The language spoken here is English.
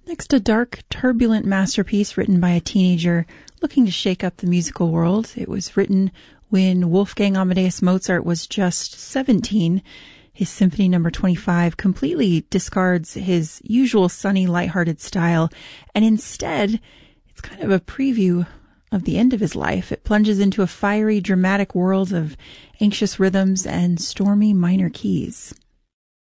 Next, a dark, turbulent masterpiece written by a teenager looking to shake up the musical world. It was written when Wolfgang Amadeus Mozart was just 17. His Symphony No. 25 completely discards his usual sunny, lighthearted style, and instead, it's kind of a preview of the end of his life. It plunges into a fiery, dramatic world of anxious rhythms and stormy minor keys.